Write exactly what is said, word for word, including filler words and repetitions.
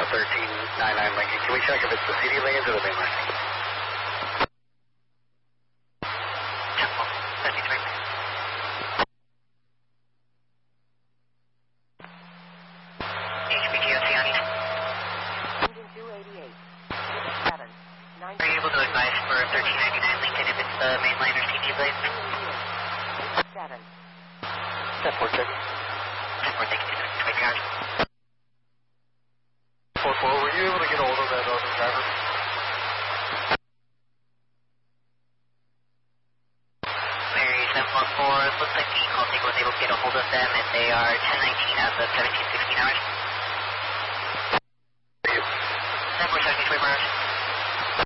thirteen ninety-nine Lincoln. Can we check if it's the C D lanes or the main line? Are you able to advise for thirteen ninety-nine Lincoln if it's the main line or C D lane? Seven. ten four, check. ten four, thank you. twenty hours. four four, were you able to get a hold of that other driver? Mary seven one four, looks like the call taker was able to get a hold of them, and they are ten nineteen as of seventeen sixteen hours. Thank you. ten four, seventy-three hours.